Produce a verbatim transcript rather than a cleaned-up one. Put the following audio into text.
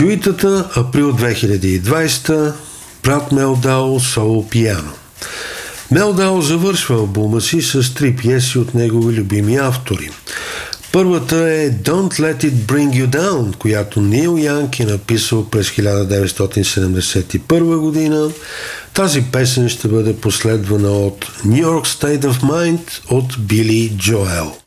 Чуитата, април две хиляди и двадесета, брат Мелдао, соло пиано. Мелдао завършва албума си с три пиеси от негови любими автори. Първата е Don't Let It Bring You Down, която Нил Янг е написал през хиляда деветстотин седемдесет и първа година. Тази песен ще бъде последвана от New York State of Mind от Били Джоел.